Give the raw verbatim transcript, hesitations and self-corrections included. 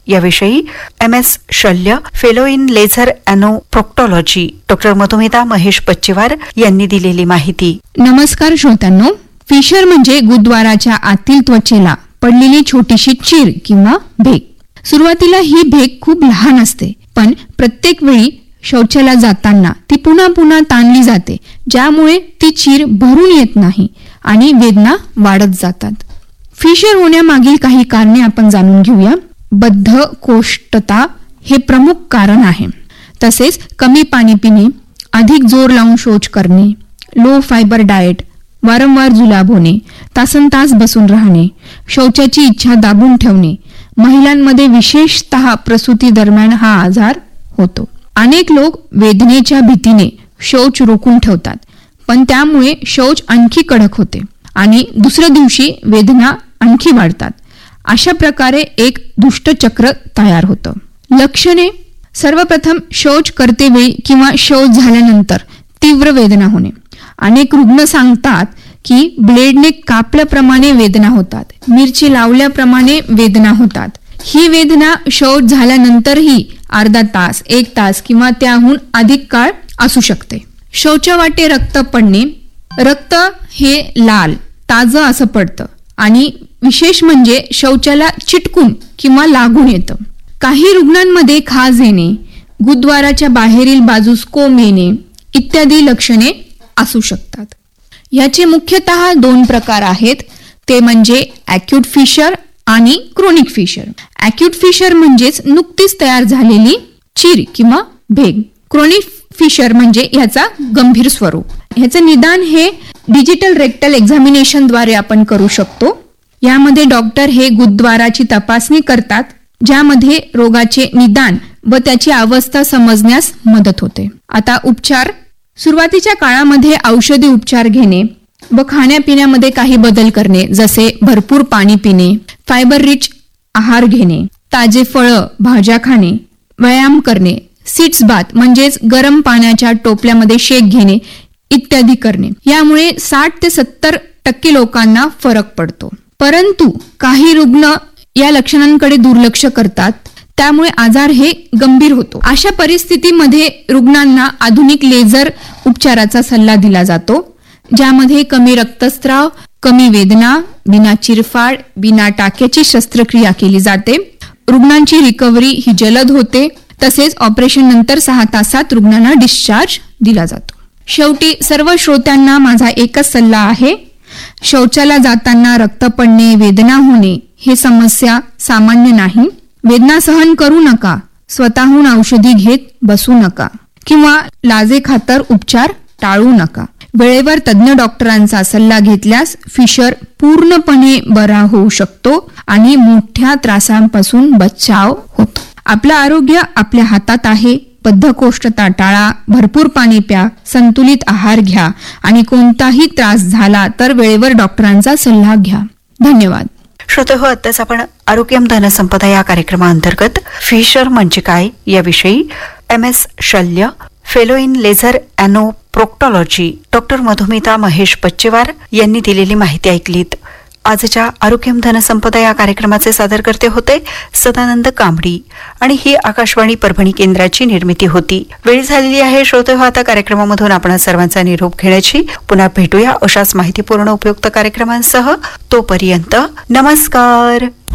याविषयी M S शल्य, fellow in laser अॅनोप्रोक्टॉलॉजी, doctor Madhumita Mahesh पच्चेवार यांनी दिलेली माहिती. नमस्कार श्रोत्यांनो. फिशर म्हणजे गुदद्वाराच्या आतील त्वचेला पडलेली छोटीशी चीर किंवा भेग. सुरुवातीला ही भेग खूप लहान असते, पण प्रत्येक वेळी शौचाला जाताना ती पुन्हा पुन्हा ताणली जाते, ज्यामुळे ती चीर भरून येत नाही आणि वेदना वाढत जातात. फिशर होण्यामागील काही कारणे आपण जाणून घेऊया. बद्धकोष्ठता हे प्रमुख कारण आहे. तसेच कमी पाणी पिणे, अधिक जोर लावून शौच करणे, लो फायबर डाएट, वारंवार जुलाब होणे, तासन तास बसून राहणे, शौचाची इच्छा दाबून ठेवणे. महिलांमध्ये विशेषतः प्रसूती दरम्यान हा आजार होतो. अनेक लोक वेदनेच्या भीतीने शौच रोखून ठेवतात, पण त्यामुळे शौच आणखी कडक होते आणि दुसऱ्या दिवशी वेदना आणखी वाढतात. अशा प्रकारे एक दुष्टचक्र तयार होतं. लक्षणे: सर्वप्रथम शौच करतेवेळी किंवा शौच झाल्यानंतर तीव्र वेदना होणे. अनेक रुग्ण सांगतात की ब्लेडने कापल्याप्रमाणे वेदना होतात, मिरची लावल्याप्रमाणे वेदना होतात. ही वेदना शौच झाल्यानंतरही अर्धा तास, एक तास किंवा त्याहून अधिक काळ असू शकते. शौचवाटे रक्त पडणे. रक्त हे लाल, ताजं असं पडतं आणि विशेष म्हणजे शौचाला चिटकून किंवा लागून येतं. काही रुग्णांमध्ये खाज येणे, गुदद्वाराच्या बाहेरील बाजूस कोंब येणे इत्यादी लक्षणे असू शकतात. याचे मुख्यतः दोन प्रकार आहेत, ते म्हणजे ॲक्यूट फिशर आणि क्रोनिक फिशर. ॲक्यूट फिशर म्हणजेच नुकतीच तयार झालेली चीर किंवा भेग. क्रोनिक फिशर म्हणजे ह्याचा गंभीर स्वरूप. ह्याचं निदान हे डिजिटल रेक्टल एक्झामिनेशन द्वारे आपण करू शकतो. यामध्ये डॉक्टर हे गुदद्वाराची तपासणी करतात, ज्यामध्ये रोगाचे निदान व त्याची अवस्था समजण्यास मदत होते. आता उपचार. सुरुवातीच्या काळामध्ये औषधी उपचार घेणे व खाण्यापिण्यामध्ये काही बदल करणे, जसे भरपूर पाणी पिणे, फायबर रिच आहार घेणे, ताजे फळं भाज्या खाणे, व्यायाम करणे, सीट्स बाथ म्हणजेच गरम पाण्याच्या टोपल्यामध्ये शेक घेणे इत्यादी करणे. यामुळे साठ ते सत्तर टक्के लोकांना फरक पडतो. परंतु काही रुग्ण या लक्षणांकडे दुर्लक्ष करतात, त्यामुळे आजार हे गंभीर होतो. अशा परिस्थितीमध्ये रुग्णांना आधुनिक लेझर उपचाराचा सल्ला दिला जातो, ज्यामध्ये कमी रक्तस्राव, कमी वेदना, बिना चिरफाड, बिना टाक्याची शस्त्रक्रिया केली जाते. रुग्णांची रिकव्हरी ही जलद होते. तसेच ऑपरेशन नंतर सहा तासात रुग्णांना डिस्चार्ज दिला जातो. शेवटी सर्व श्रोत्यांना माझा एकच सल्ला आहे, शौचाला जाताना रक्त पडणे, वेदना होणे हे समस्या सामान्य नाही. वेदना सहन करू नका, स्वतःहून औषधी घेत बसू नका किंवा लाजे खातर उपचार टाळू नका. वेळेवर तज्ज्ञ डॉक्टरांचा सल्ला घेतल्यास फिशर पूर्णपणे बरा होऊ शकतो आणि मोठ्या त्रासांपासून बचाव होतो. आपलं आरोग्य आपल्या हातात आहे. बद्धकोष्ठता टाळा, भरपूर पाणी प्या, संतुलित आहार घ्या आणि कोणताही त्रास झाला तर वेळेवर डॉक्टरांचा सल्ला घ्या. धन्यवाद. श्रोतेहो, आत्ताच आपण आरोग्यम धनसंपदा या कार्यक्रमाअंतर्गत फिशर म्हणजे काय याविषयी एम एस शल्य, fellow in laser अॅनोप्रोक्टॉलॉजी, doctor Madhumita Mahesh पच्चेवार यांनी दिलेली माहिती ऐकलीत. आजच्या आरोग्यम धनसंपदा या कार्यक्रमाचे सादरकर्ते होते सदानंद कांबडी आणि ही आकाशवाणी परभणी केंद्राची निर्मिती होती. वेळ झालेली आहे श्रोतेहो आता कार्यक्रमामधून आपण सर्वांचा निरोप घेण्याची. पुन्हा भेटूया अशाच माहितीपूर्ण उपयुक्त कार्यक्रमांसह. तोपर्यंत नमस्कार.